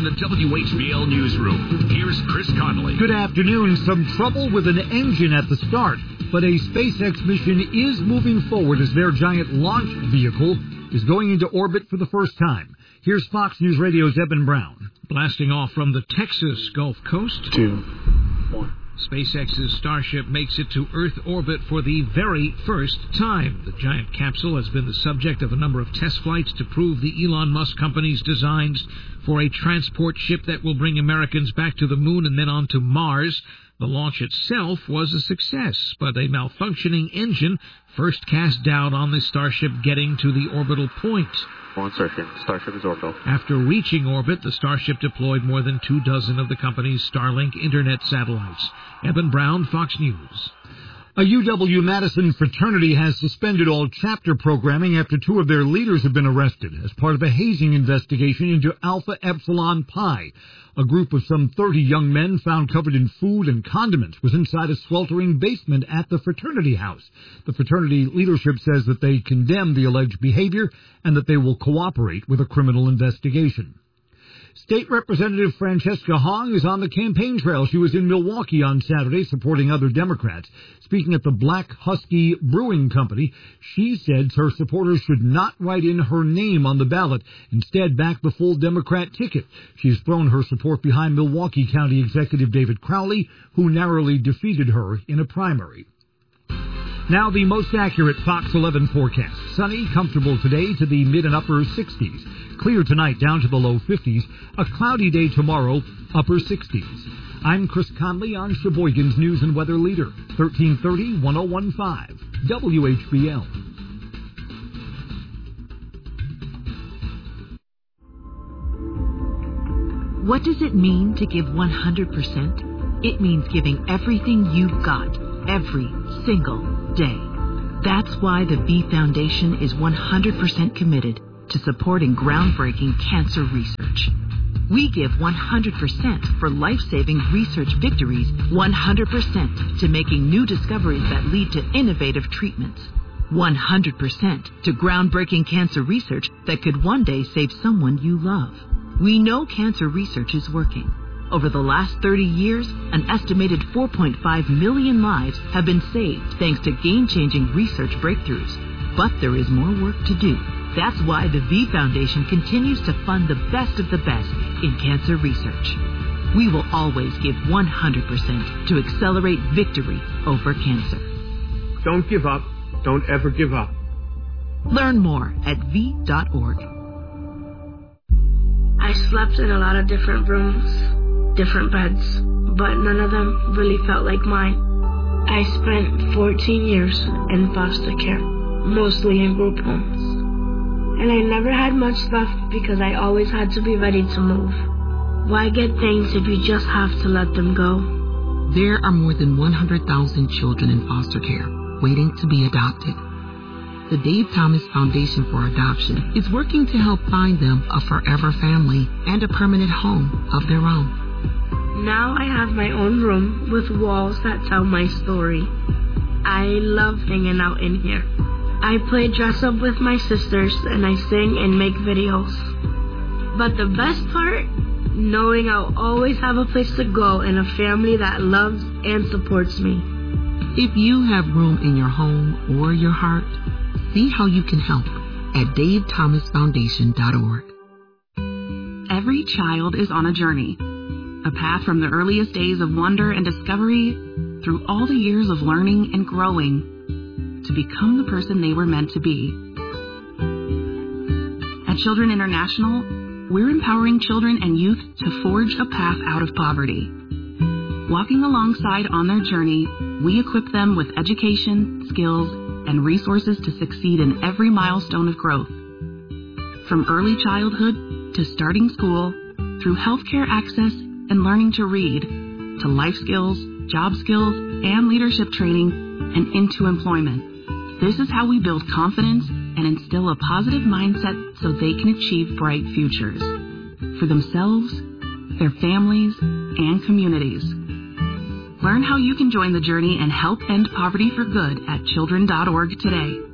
the WHBL Newsroom. Here's Chris Conley. Good afternoon. Some trouble with an engine at the start, but a SpaceX mission is moving forward as their giant launch vehicle is going into orbit for the first time. Here's Fox News Radio's Eben Brown. Blasting off from the Texas Gulf Coast. 2, 1. SpaceX's Starship makes it to Earth orbit for the very first time. The giant capsule has been the subject of a number of test flights to prove the Elon Musk company's designs for a transport ship that will bring Americans back to the moon and then on to Mars. The launch itself was a success, but a malfunctioning engine first cast doubt on the Starship getting to the orbital point. On insertion. Starship is orbital. After reaching orbit, the Starship deployed more than 24 of the company's Starlink internet satellites. Eben Brown, Fox News. A UW-Madison fraternity has suspended all chapter programming after 2 of their leaders have been arrested as part of a hazing investigation into Alpha Epsilon Pi. A group of some 30 young men found covered in food and condiments was inside a sweltering basement at the fraternity house. The fraternity leadership says that they condemn the alleged behavior and that they will cooperate with a criminal investigation. State Representative Francesca Hong is on the campaign trail. She was in Milwaukee on Saturday supporting other Democrats. Speaking at the Black Husky Brewing Company, she said her supporters should not write in her name on the ballot, instead back the full Democrat ticket. She has thrown her support behind Milwaukee County Executive David Crowley, who narrowly defeated her in a primary. Now the most accurate Fox 11 forecast. Sunny, comfortable today to the mid and upper 60s. Clear tonight down to the low 50s. A cloudy day tomorrow, upper 60s. I'm Chris Conley on Sheboygan's News and Weather Leader, 1330 1015 WHBL. What does it mean to give 100%? It means giving everything you've got, every single day. That's why the V Foundation is 100% committed to supporting groundbreaking cancer research. We give 100% for life-saving research victories, 100% to making new discoveries that lead to innovative treatments, 100% to groundbreaking cancer research that could one day save someone you love. We know cancer research is working. Over the last 30 years, an estimated 4.5 million lives have been saved thanks to game-changing research breakthroughs. But there is more work to do. That's why the V Foundation continues to fund the best of the best in cancer research. We will always give 100% to accelerate victory over cancer. Don't give up. Don't ever give up. Learn more at v.org. I slept in a lot of different rooms, different beds, but none of them really felt like mine. I spent 14 years in foster care, mostly in group homes. And I never had much left because I always had to be ready to move. Why get things if you just have to let them go? There are more than 100,000 children in foster care waiting to be adopted. The Dave Thomas Foundation for Adoption is working to help find them a forever family and a permanent home of their own. Now I have my own room with walls that tell my story. I love hanging out in here. I play dress up with my sisters and I sing and make videos. But the best part, knowing I'll always have a place to go and a family that loves and supports me. If you have room in your home or your heart, see how you can help at davethomasfoundation.org. Every child is on a journey, a path from the earliest days of wonder and discovery through all the years of learning and growing to become the person they were meant to be. At Children International, we're empowering children and youth to forge a path out of poverty. Walking alongside on their journey, we equip them with education, skills, and resources to succeed in every milestone of growth. From early childhood to starting school, through healthcare access and learning to read, to life skills, job skills, and leadership training, and into employment. This is how we build confidence and instill a positive mindset so they can achieve bright futures for themselves, their families, and communities. Learn how you can join the journey and help end poverty for good at children.org today.